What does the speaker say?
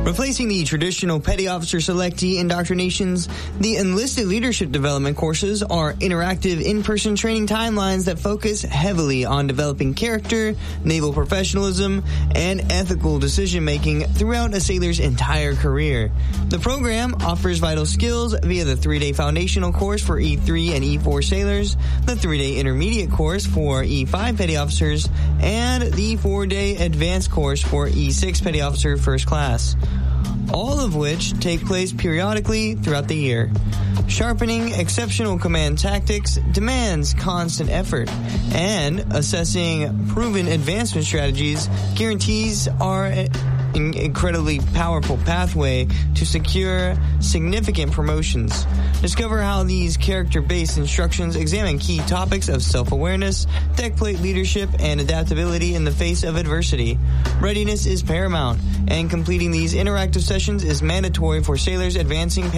Replacing the traditional petty officer selectee indoctrinations, the enlisted leadership development courses are interactive in-person training timelines that focus heavily on developing character, naval professionalism, and ethical decision-making throughout a sailor's entire career. The program offers vital skills via the 3-day foundational course for E3 and E4 sailors, the 3-day intermediate course for E5 petty officers, and the 4-day advanced course for E6 petty officer first class, all of which take place periodically throughout the year. Sharpening exceptional command tactics demands constant effort, and assessing proven advancement strategies guarantees are an incredibly powerful pathway to secure significant promotions. Discover how these character-based instructions examine key topics of self-awareness, deck plate leadership, and adaptability in the face of adversity. Readiness is paramount, and completing these interactive sessions is mandatory for sailors advancing